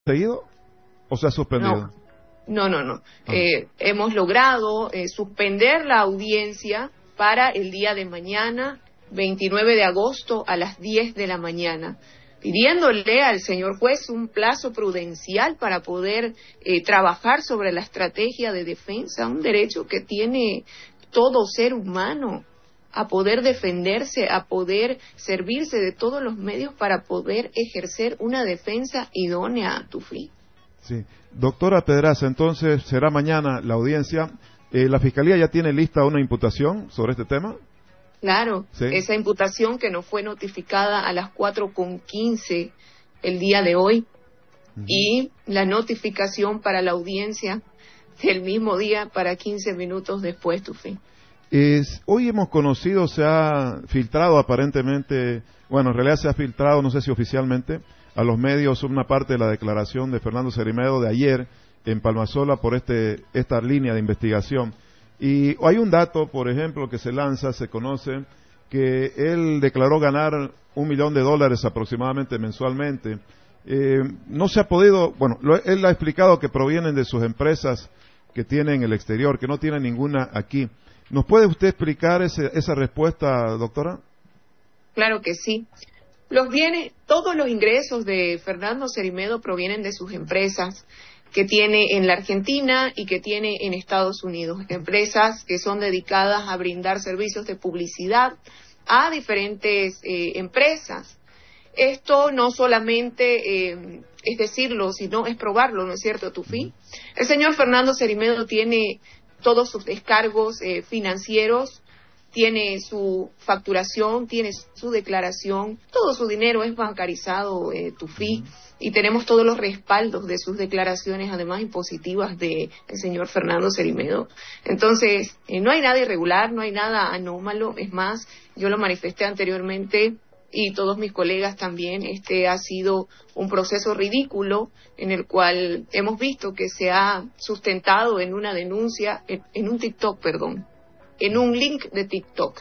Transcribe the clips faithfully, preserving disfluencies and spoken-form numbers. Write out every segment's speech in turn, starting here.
seguido o se ha suspendido? No, no, no. no. Ah. Eh, hemos logrado eh, suspender la audiencia para el día de mañana, veintinueve de agosto, a las diez de la mañana, pidiéndole al señor juez un plazo prudencial para poder eh, trabajar sobre la estrategia de defensa, un derecho que tiene todo ser humano, a poder defenderse, a poder servirse de todos los medios para poder ejercer una defensa idónea a tu fin. Sí. Doctora Pedraza, entonces será mañana la audiencia. Eh, ¿La Fiscalía ya tiene lista una imputación sobre este tema? Claro, ¿sí? Esa imputación que nos fue notificada a las cuatro con quince el día de hoy, uh-huh. y la notificación para la audiencia del mismo día para quince minutos después, tu fin. Es, hoy hemos conocido, se ha filtrado aparentemente, bueno, en realidad se ha filtrado, no sé si oficialmente, a los medios una parte de la declaración de Fernando Cerimedo de ayer en Palmasola por este esta línea de investigación. Y hay un dato, por ejemplo, que se lanza, se conoce, que él declaró ganar un millón de dólares aproximadamente mensualmente. Eh, no se ha podido, bueno, lo, él ha explicado que provienen de sus empresas que tiene en el exterior, que no tiene ninguna aquí. ¿Nos puede usted explicar ese, esa respuesta, doctora? Claro que sí. Los bienes, todos los ingresos de Fernando Cerimedo provienen de sus empresas que tiene en la Argentina y que tiene en Estados Unidos. Empresas que son dedicadas a brindar servicios de publicidad a diferentes eh, empresas. Esto no solamente eh, es decirlo, sino es probarlo, ¿no es cierto, Tufi? El señor Fernando Cerimedo tiene todos sus descargos eh, financieros, tiene su facturación, tiene su declaración, todo su dinero es bancarizado, eh, Tufi, y tenemos todos los respaldos de sus declaraciones, además impositivas de el señor Fernando Cerimedo. Entonces, eh, no hay nada irregular, no hay nada anómalo, es más, yo lo manifesté anteriormente y todos mis colegas también, este ha sido un proceso ridículo en el cual hemos visto que se ha sustentado en una denuncia, en, en un TikTok, perdón, en un link de TikTok.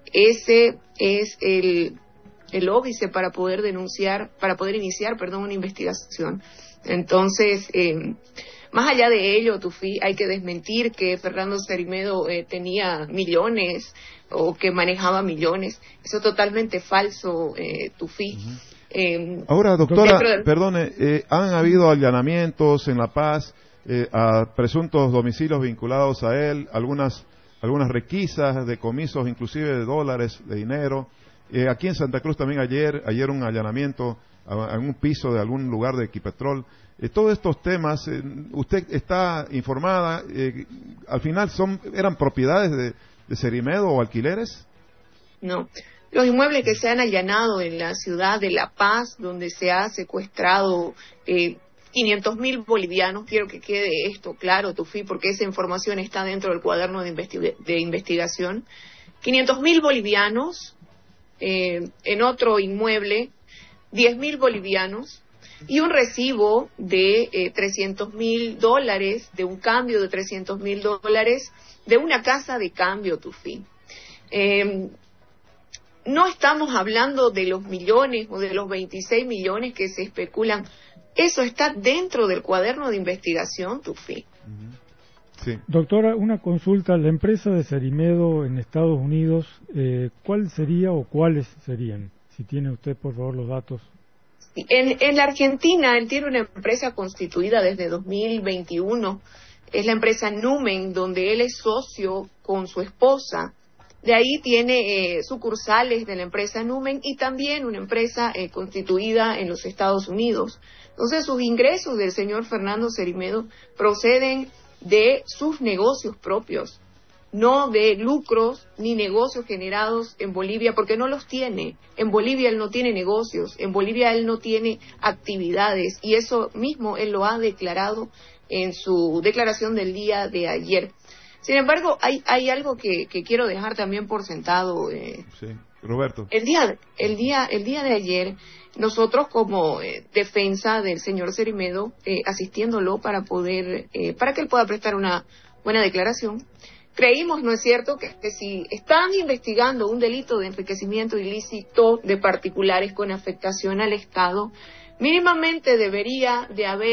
Ese es el, el óbice para poder denunciar, para poder iniciar, perdón, una investigación. Entonces, eh, más allá de ello, Tufi, hay que desmentir que Fernando Cerimedo eh, tenía millones o que manejaba millones. Eso es totalmente falso, eh, Tufi. Uh-huh. Eh, Ahora, doctora, de... perdone, eh, han habido allanamientos en La Paz eh, a presuntos domicilios vinculados a él, algunas algunas requisas, decomisos inclusive de dólares, de dinero. Eh, aquí en Santa Cruz también ayer, ayer un allanamiento a, a un piso de algún lugar de Equipetrol. Eh, todos estos temas, eh, ¿usted está informada? Eh, ¿Al final son eran propiedades de, de Cerimedo o alquileres? No. Los inmuebles que se han allanado en la ciudad de La Paz, donde se ha secuestrado eh, quinientos mil bolivianos, quiero que quede esto claro, Tufi, porque esa información está dentro del cuaderno de, investi- de investigación. quinientos mil bolivianos, eh, en otro inmueble, diez mil bolivianos, y un recibo de eh, trescientos mil dólares, de un cambio de trescientos mil dólares, de una casa de cambio, Tufi. Eh, no estamos hablando de los millones o de los veintiséis millones que se especulan. Eso está dentro del cuaderno de investigación, Tufi. Sí. Doctora, una consulta. La empresa de Cerimedo en Estados Unidos, eh, ¿cuál sería o cuáles serían? Si tiene usted, por favor, los datos. En, en la Argentina, él tiene una empresa constituida desde dos mil veintiuno. Es la empresa Numen, donde él es socio con su esposa. De ahí tiene eh, sucursales de la empresa Numen y también una empresa eh, constituida en los Estados Unidos. Entonces, sus ingresos del señor Fernando Cerimedo proceden de sus negocios propios, no de lucros ni negocios generados en Bolivia, porque no los tiene. En Bolivia él no tiene negocios, en Bolivia él no tiene actividades, y eso mismo él lo ha declarado en su declaración del día de ayer. Sin embargo, hay hay algo que, que quiero dejar también por sentado. Eh, sí, Roberto. El día el día el día de ayer, nosotros como eh, defensa del señor Cerimedo, eh, asistiéndolo para poder eh, para que él pueda prestar una buena declaración, creímos, ¿no es cierto?, que, que si están investigando un delito de enriquecimiento ilícito de particulares con afectación al Estado, mínimamente debería de haber